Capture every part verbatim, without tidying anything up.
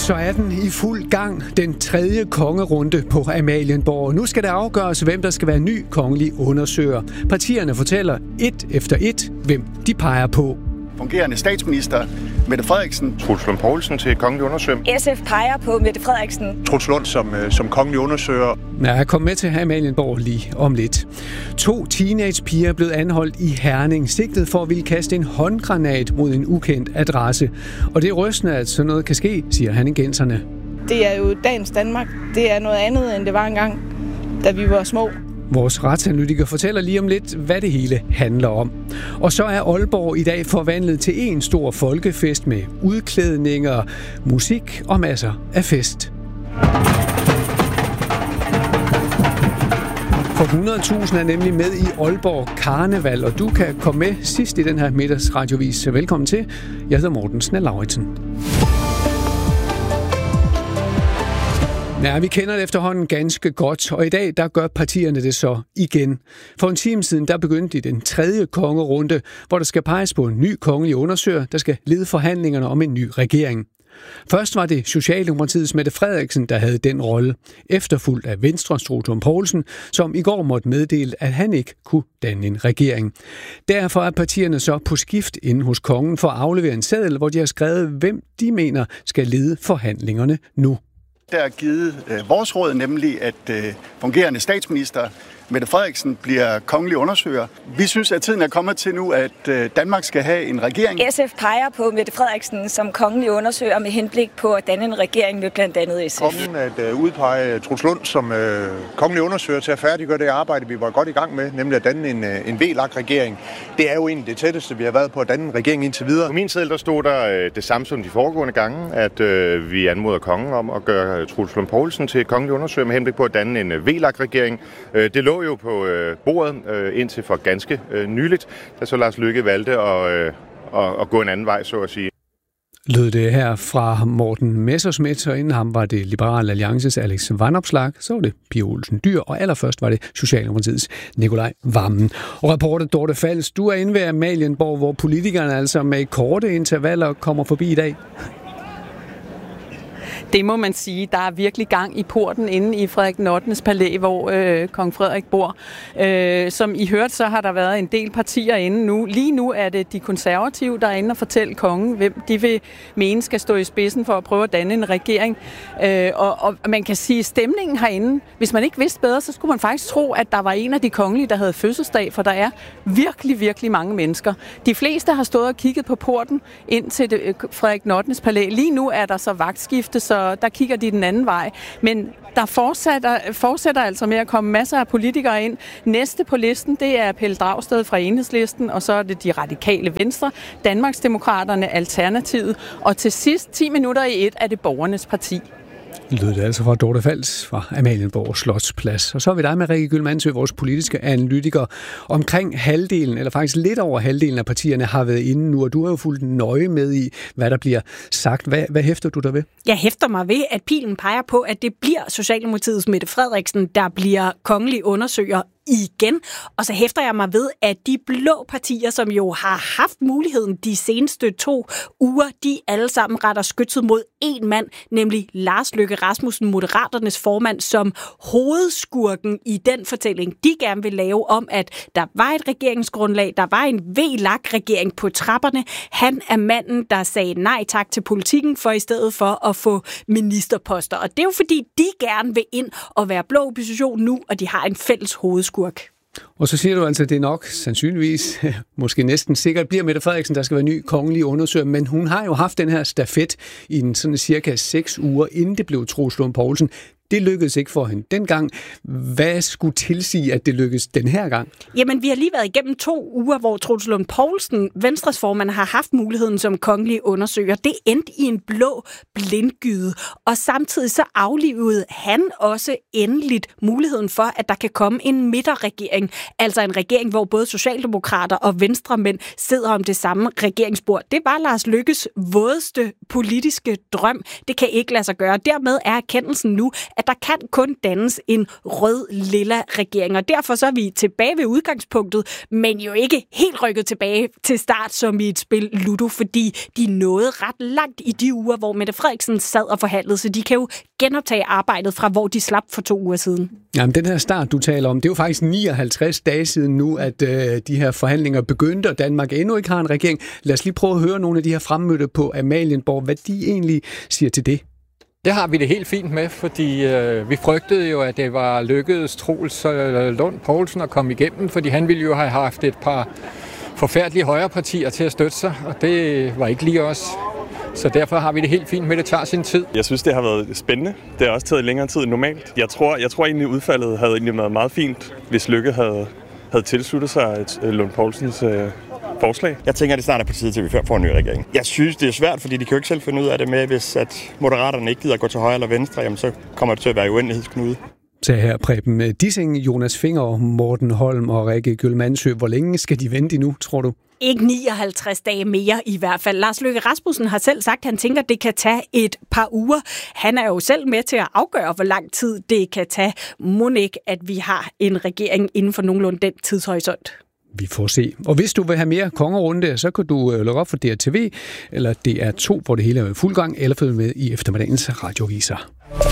Så er den i fuld gang, den tredje kongerunde på Amalienborg. Nu skal det afgøres, hvem der skal være ny kongelig undersøger. Partierne fortæller et efter et, hvem de peger på. Fungerende statsminister Mette Frederiksen. Truls Lund Poulsen til kongelig undersøger. S F peger på Mette Frederiksen. Truls Lund som, som kongelig undersøger. Ja, kom med til Amalienborg lige om lidt. To teenagepiger er blevet anholdt i Herning, sigtet for at ville kaste en håndgranat mod en ukendt adresse. Og det er rystende, at sådan noget kan ske, siger herningenserne. Det er jo dagens Danmark. Det er noget andet, end det var engang, da vi var små. Vores retsanalytiker fortæller lige om lidt, hvad det hele handler om. Og så er Aalborg i dag forvandlet til en stor folkefest med udklædninger, musik og masser af fest. For hundrede tusind er nemlig med i Aalborg Karneval, og du kan komme med sidst i den her middagsradiovis. Velkommen til. Jeg hedder Morten Snell-Lauritsen. Ja, vi kender det efterhånden ganske godt, og i dag der gør partierne det så igen. For en time siden der begyndte de den tredje kongerunde, hvor der skal peges på en ny kongelig undersøger, der skal lede forhandlingerne om en ny regering. Først var det Socialdemokratiets Mette Frederiksen, der havde den rolle, efterfulgt af Venstres Truls Lund Poulsen, som i går måtte meddele, at han ikke kunne danne en regering. Derfor er partierne så på skift inde hos kongen for at aflevere en seddel, hvor de har skrevet, hvem de mener skal lede forhandlingerne nu. Der er givet øh, vores råd, nemlig at øh, fungerende statsminister Mette Frederiksen bliver kongelig undersøger. Vi synes, at tiden er kommet til nu, at øh, Danmark skal have en regering. S F peger på Mette Frederiksen som kongelig undersøger med henblik på at danne en regering med blandt andet S F. Kongen at øh, udpege Truls Lund som øh, kongelig undersøger til at færdiggøre det arbejde, vi var godt i gang med, nemlig at danne en, øh, en V L A K-regering. Det er jo egentlig det tætteste, vi har været på at danne en regering indtil videre. På min side der stod der øh, det samme som de foregående gange, at øh, vi anmoder kongen om at gøre Truls Lund Poulsen til kongelig undersøger med henblik på at danne en øh, V L A K-regering. Øh, det lå jo på øh, bordet øh, indtil for ganske øh, nyligt, da så Lars Løkke valgte at, øh, at, at gå en anden vej, så at sige. Lød det her fra Morten Messerschmidt, og inden ham var det Liberal Alliances Alex Vanopslagh, så var det Pia Olsen Dyhr, og allerførst var det Socialdemokratiets Nikolaj Wammen. Og reporter Dorte Fals, du er inde ved Amalienborg, hvor politikerne altså med korte intervaller kommer forbi i dag. Det må man sige. Der er virkelig gang i porten inde i Frederik den ottendes palæ, hvor øh, kong Frederik bor. Øh, som I hørte, så har der været en del partier inde nu. Lige nu er det de konservative, der er inde og fortælle kongen, hvem de vil mene skal stå i spidsen for at prøve at danne en regering. Øh, og, og man kan sige, stemningen herinde, hvis man ikke vidste bedre, så skulle man faktisk tro, at der var en af de kongelige, der havde fødselsdag, for der er virkelig, virkelig mange mennesker. De fleste har stået og kigget på porten ind til det, øh, Frederik den ottendes palæ. Lige nu er der så vagtskifte, så der kigger de den anden vej. Men der fortsætter, fortsætter altså med at komme masser af politikere ind. Næste på listen, det er Pelle Dragsted fra Enhedslisten, og så er det de radikale Venstre, Danmarksdemokraterne, Alternativet, og til sidst, ti minutter i et, er det Borgernes Parti. Lød det altså fra Dorte Fals fra Amalienborg Slotsplads. Og så er vi dig med Rikke Gyldmannsø, vores politiske analytiker. Omkring halvdelen, eller faktisk lidt over halvdelen af partierne har været inde nu, og du har jo fulgt nøje med i, hvad der bliver sagt. Hvad, hvad hæfter du der ved? Jeg hæfter mig ved, at pilen peger på, at det bliver Socialdemokratiets Mette Frederiksen, der bliver kongelig undersøger igen. Og så hæfter jeg mig ved, at de blå partier, som jo har haft muligheden de seneste to uger, de alle sammen retter skytset mod en mand, nemlig Lars Løkke Rasmussen, Moderaternes formand, som hovedskurken i den fortælling, de gerne vil lave om, at der var et regeringsgrundlag, der var en V L A K-regering på trapperne. Han er manden, der sagde nej tak til politikken, for i stedet for at få ministerposter. Og det er jo fordi, de gerne vil ind og være blå opposition nu, og de har en fælles hovedskurk. Og så siger du altså, at det nok sandsynligvis, måske næsten sikkert, bliver Mette Frederiksen, der skal være ny kongelig undersøger, men hun har jo haft den her stafet i en sådan cirka seks uger, inden det blev Truls Lund Poulsen. Det lykkedes ikke for hende dengang. Hvad skulle tilsige, at det lykkedes den her gang? Jamen, vi har lige været igennem to uger, hvor Truls Lund Poulsen, Venstres formand, har haft muligheden som kongelig undersøger. Det endte i en blå blindgyde, og samtidig så aflivede han også endeligt muligheden for, at der kan komme en midterregering. Altså en regering, hvor både socialdemokrater og venstremænd sidder om det samme regeringsbord. Det var Lars Løkkes vådeste politiske drøm. Det kan ikke lade sig gøre. Dermed er erkendelsen nu, at at der kan kun dannes en rød-lilla regering. Og derfor så er vi tilbage ved udgangspunktet, men jo ikke helt rykket tilbage til start som i et spil Ludo, fordi de nåede ret langt i de uger, hvor Mette Frederiksen sad og forhandlede, så de kan jo genoptage arbejdet fra, hvor de slap for to uger siden. Jamen, den her start, du taler om, det er jo faktisk nioghalvtreds dage siden nu, at øh, de her forhandlinger begyndte, og Danmark endnu ikke har en regering. Lad os lige prøve at høre nogle af de her fremmødte på Amalienborg, hvad de egentlig siger til det. Det har vi det helt fint med, fordi øh, vi frygtede jo, at det var lykkedes Troels øh, Lund Poulsen at komme igennem, fordi han ville jo have haft et par forfærdelige højrepartier til at støtte sig, og det var ikke lige os. Så derfor har vi det helt fint med, det tager sin tid. Jeg synes, det har været spændende. Det har også taget længere tid end normalt. Jeg tror, jeg tror egentlig, udfaldet havde egentlig været meget fint, hvis Løkke havde, havde tilsluttet sig et, Lund Poulsens øh, forslag. Jeg tænker, det snart er på tide til, vi får en ny regering. Jeg synes, det er svært, fordi de kan jo ikke selv finde ud af det med, hvis at Moderaterne ikke gider at gå til højre eller venstre, jamen, så kommer det til at være uendelighedsknude. Så her Preben Dissing, Jonas Finger, Morten Holm og Rikke Gyllmandsø. Hvor længe skal de vente nu, tror du? Ikke nioghalvtreds dage mere i hvert fald. Lars Løkke Rasmussen har selv sagt, at han tænker, at det kan tage et par uger. Han er jo selv med til at afgøre, hvor lang tid det kan tage. Mon ikke, at vi har en regering inden for nogenlunde den tidshorisont. Vi får se. Og hvis du vil have mere kongerunde, så kan du lukke op for D R T V, eller D R to, hvor det hele er i fuld gang, eller følge med i eftermiddagens radioviser.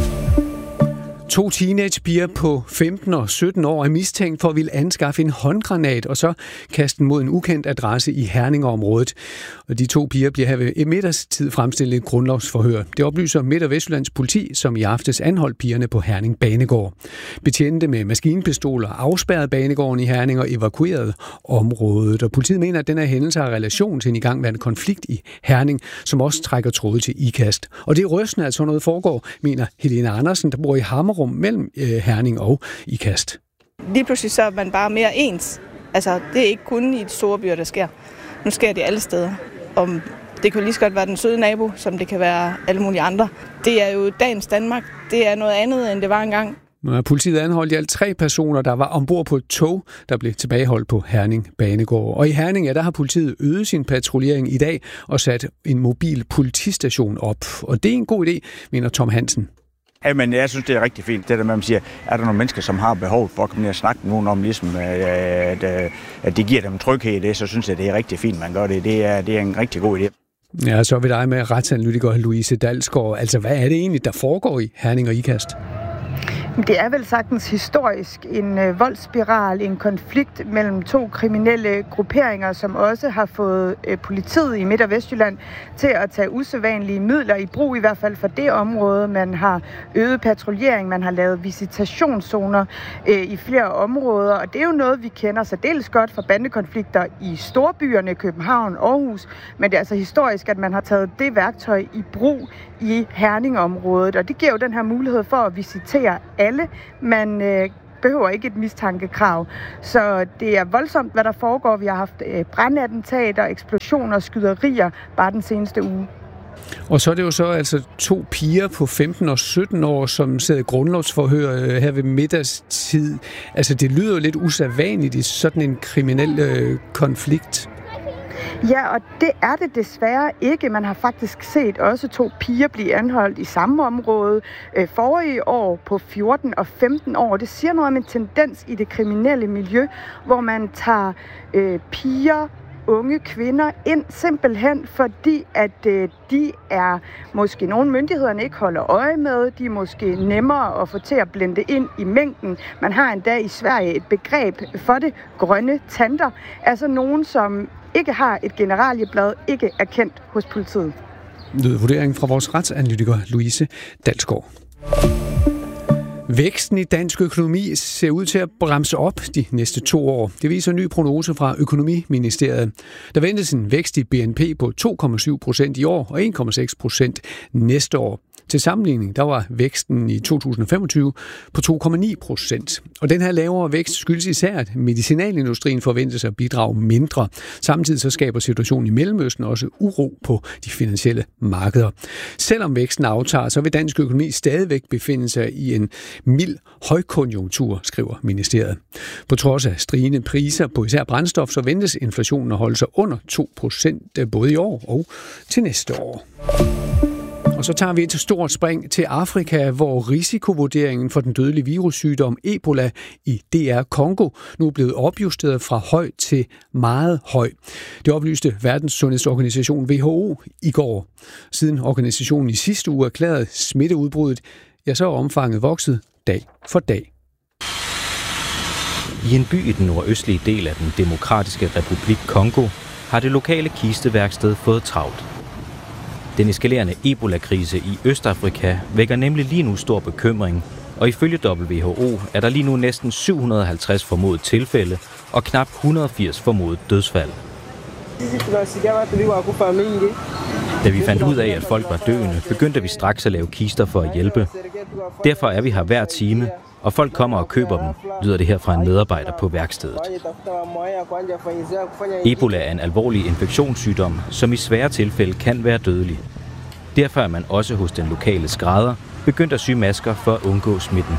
To teenagepiger på femten og sytten år er mistænkt for at ville anskaffe en håndgranat og så kaste den mod en ukendt adresse i Herning-området. Og de to piger bliver her ved middagstid fremstillet et grundlovsforhør. Det oplyser Midt- og Vestjyllands politi, som i aftes anholdt pigerne på Herning Banegård. Betjente med maskinpistoler afspærrede banegården i Herning og evakuerede området. Og politiet mener, at den her hændelse har relation til en igangværende konflikt i Herning, som også trækker tråde til ikast. Og det er rystende, at sådan noget foregår, mener Helene Andersen, der bor i Hammerum mellem øh, Herning og ikast. Lige pludselig så er man bare mere ens. Altså, det er ikke kun i de store byer, der sker. Nu sker det alle steder. Og det kan lige så godt være den søde nabo, som det kan være alle mulige andre. Det er jo dagens Danmark. Det er noget andet, end det var engang. Politiet anholdt i alt tre personer, der var ombord på et tog, der blev tilbageholdt på Herning Banegård. Og i Herning, ja, der har politiet øget sin patruljering i dag og sat en mobil politistation op. Og det er en god idé, mener Tom Hansen. Ja, men jeg synes, det er rigtig fint. Det der med, at man siger, er der nogle mennesker, som har behov for at komme ned og snakke med nogen om, ligesom, at, at det giver dem tryghed i det, så synes jeg, det er rigtig fint, man gør det. Det er, det er en rigtig god idé. Ja, så vil dig med retsanalytiker Louise Dalsgaard. Altså, hvad er det egentlig, der foregår i Herning og ikast? Det er vel sagtens historisk en øh, voldsspiral, en konflikt mellem to kriminelle grupperinger, som også har fået øh, politiet i Midt- og Vestjylland til at tage usædvanlige midler i brug, i hvert fald for det område. Man har øget patruljering, man har lavet visitationszoner øh, i flere områder, og det er jo noget, vi kender særdeles godt fra bandekonflikter i storbyerne, København, Aarhus, men det er altså historisk, at man har taget det værktøj i brug i Herning-området, og det giver jo den her mulighed for at visitere alle. Man øh, behøver ikke et mistankekrav. Så det er voldsomt, hvad der foregår. Vi har haft øh, brandattentater, eksplosioner, skyderier bare den seneste uge. Og så er det jo så altså to piger på femten og sytten år, som sidder i grundlovsforhør øh, her ved middagstid. Altså det lyder jo lidt usædvanligt i sådan en kriminel øh, konflikt. Ja, og det er det desværre ikke. Man har faktisk set også to piger blive anholdt i samme område øh, forrige år på fjorten og femten år. Det siger noget om en tendens i det kriminelle miljø, hvor man tager øh, piger, unge kvinder ind simpelthen, fordi at øh, de er måske nogle myndighederne ikke holder øje med. De er måske nemmere at få til at blende ind i mængden. Man har endda i Sverige et begreb for det, grønne tanter. Altså nogen, som ikke har et generalieblad, ikke er kendt hos politiet. Lød vurdering fra vores retsanalytiker Louise Dalsgaard. Væksten i dansk økonomi ser ud til at bremse op de næste to år. Det viser en ny prognose fra Økonomiministeriet. Der ventes en vækst i B N P på to komma syv procent i år og en komma seks procent næste år. Til sammenligning, der var væksten i to tusind og femogtyve på to komma ni procent. Og den her lavere vækst skyldes især, at medicinalindustrien forventes at bidrage mindre. Samtidig så skaber situationen i Mellemøsten også uro på de finansielle markeder. Selvom væksten aftager, så vil dansk økonomi stadigvæk befinde sig i en mild højkonjunktur, skriver ministeriet. På trods af stigende priser på især brændstof, så ventes inflationen at holde sig under to procent både i år og til næste år. Og så tager vi et stort spring til Afrika, hvor risikovurderingen for den dødelige virussygdom Ebola i D R Congo nu er blevet opjusteret fra høj til meget høj. Det oplyste Verdenssundhedsorganisation W H O i går. Siden organisationen i sidste uge erklærede smitteudbruddet, ja, så er omfanget vokset dag for dag. I en by i den nordøstlige del af den demokratiske republik Kongo har det lokale kisteværksted fået travlt. Den eskalerende Ebola-krise i Østafrika vækker nemlig lige nu stor bekymring, og ifølge W H O er der lige nu næsten syv hundrede og halvtreds formodet tilfælde og knap et hundrede og firs formodet dødsfald. Da vi fandt ud af, at folk var døende, begyndte vi straks at lave kister for at hjælpe. Derfor er vi her hver time, og folk kommer og køber dem, lyder det her fra en medarbejder på værkstedet. Ebola er en alvorlig infektionssygdom, som i svære tilfælde kan være dødelig. Derfor er man også hos den lokale skrædder begyndt at sy masker for at undgå smitten.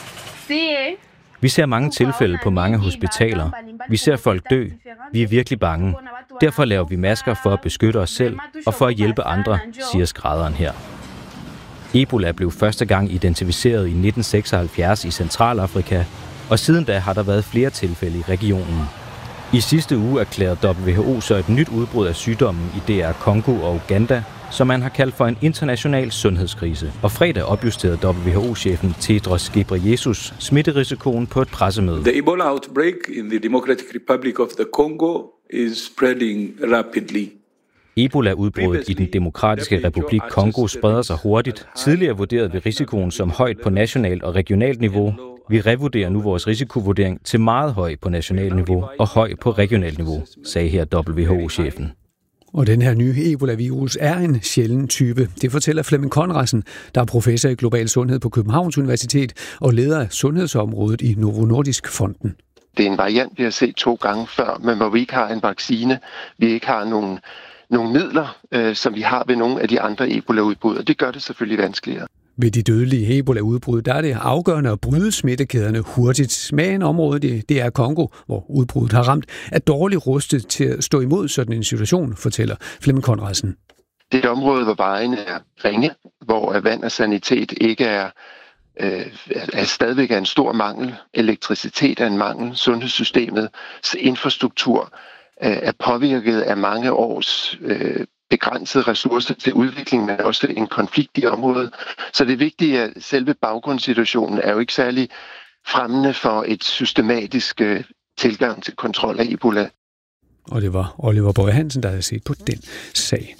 Vi ser mange tilfælde på mange hospitaler. Vi ser folk dø. Vi er virkelig bange. Derfor laver vi masker for at beskytte os selv og for at hjælpe andre, siger skrædderen her. Ebola blev første gang identificeret i nitten seksoghalvfjerds i Centralafrika, og siden da har der været flere tilfælde i regionen. I sidste uge erklærede W H O så et nyt udbrud af sygdommen i D R Congo og Uganda, som man har kaldt for en international sundhedskrise. Og fredag opjusterede W H O-chefen Tedros Ghebreyesus smitterisikoen på et pressemøde. The Ebola outbreak in the Democratic Republic of the Congo is spreading rapidly. Ebola-udbruddet i den demokratiske republik Kongo spreder sig hurtigt. Tidligere vurderede vi risikoen som højt på nationalt og regionalt niveau. Vi revurderer nu vores risikovurdering til meget høj på nationalt niveau og høj på regionalt niveau, sagde her W H O-chefen. Og den her nye Ebola-virus er en sjælden type. Det fortæller Flemming Conradsen, der er professor i global sundhed på Københavns Universitet og leder af sundhedsområdet i Novo Nordisk Fonden. Det er en variant, vi har set to gange før, men hvor vi ikke har en vaccine, vi ikke har nogen, nogle midler, øh, som vi har ved nogle af de andre Ebola-udbrud, og det gør det selvfølgelig vanskeligere. Ved de dødelige Ebola-udbrud, der er det afgørende at bryde smittekæderne hurtigt. Men området, det er Kongo, hvor udbruddet har ramt, er dårligt rustet til at stå imod sådan en situation, fortæller Flemming Conradsen. Det er et område, hvor vejene er ringe, hvor vand og sanitet ikke er, øh, er stadigvæk er en stor mangel. Elektricitet er en mangel. Sundhedssystemets infrastruktur øh, er påvirket af mange års øh, begrænsede ressourcer til udvikling, men også en konflikt i området. Så det er vigtigt, at selve baggrundssituationen er jo ikke særlig fremmende for et systematisk øh, tilgang til kontrol af Ebola. Og det var Oliver Bøje Hansen, der havde set på den sag.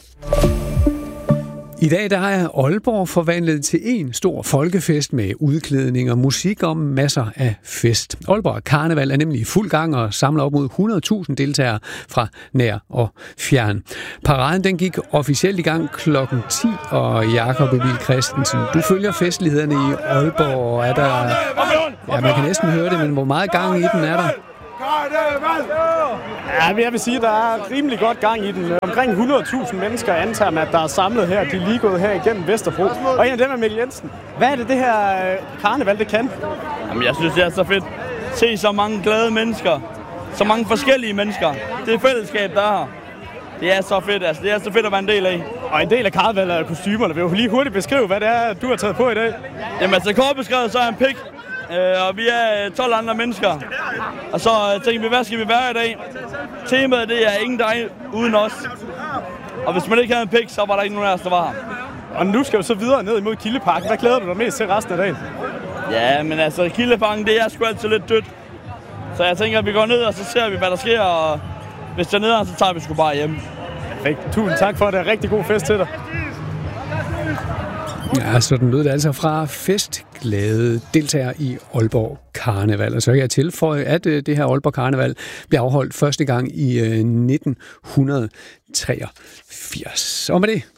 I dag der er Aalborg forvandlet til en stor folkefest med udklædning og musik og masser af fest. Aalborg Karneval er nemlig i fuld gang og samler op mod hundrede tusind deltagere fra nær og fjern. Paraden den gik officielt i gang klokken ti, og Jakob Emil Christensen, du følger festlighederne i Aalborg. Er der, ja, man kan næsten høre det, men hvor meget gang i den er der? Ja, jeg vil sige, at der er rimelig godt gang i den. Omkring hundrede tusind mennesker antager man, at der er samlet her. De er lige gået her igennem Vesterbro. Og en af dem er Mikkel Jensen. Hvad er det, det her karneval, det kan? Jamen, jeg synes, det er så fedt. Se så mange glade mennesker. Så mange forskellige mennesker. Det er fællesskab, der er her. Det er så fedt, altså. Det er så fedt at være en del af. Og en del af karnevalet er kostymerne. Vil du lige hurtigt beskrive, hvad det er, du har taget på i dag? Jamen, altså kort beskrevet, så er en pik. Øh, og vi er tolv andre mennesker. Og så tænker vi, hvad skal vi være i dag? Temaet, det er ingen dig uden os. Og hvis man ikke havde en pik, så var der ikke nogen af os, der var her. Og nu skal vi så videre ned imod Kildeparken. Hvad glæder du dig mest til resten af dagen? Ja, men altså Kildeparken, det er sgu altid lidt dødt. Så jeg tænker, at vi går ned, og så ser vi, hvad der sker. Og hvis der er nede, så tager vi sgu bare hjem. Perfekt. Tusind tak for det. Rigtig god fest til dig. Ja, sådan lød det altså fra festglade deltagere i Aalborg Karneval. Og så kan jeg tilføje, at det her Aalborg Karneval blev afholdt første gang i nitten treogfirs. Og med det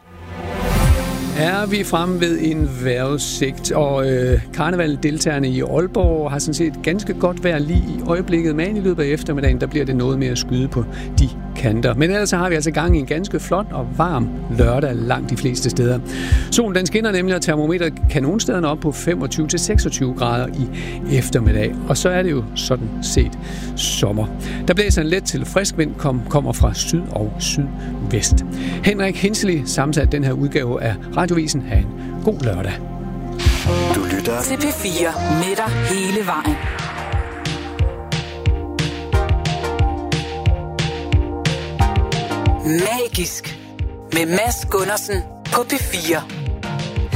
er vi fremme ved en vejrudsigt, og øh, karnevaldeltagerne i Aalborg har sådan set ganske godt vejr lige i øjeblikket, men i løbet af eftermiddagen, der bliver det noget mere at skyde på de kanter. Men ellers så har vi altså gang i en ganske flot og varm lørdag langt de fleste steder. Solen den skinner nemlig, og termometeret kan nogle steder op på femogtyve til seksogtyve grader i eftermiddag. Og så er det jo sådan set sommer. Der blæser en let til frisk vind, kom, kommer fra syd og sydvest. Henrik Hinsley sammensat den her udgave af Radiovisen. Ha' en god lørdag. Du lytter til P fire med dig hele vejen. Magisk med Mads Gundersen på P fire.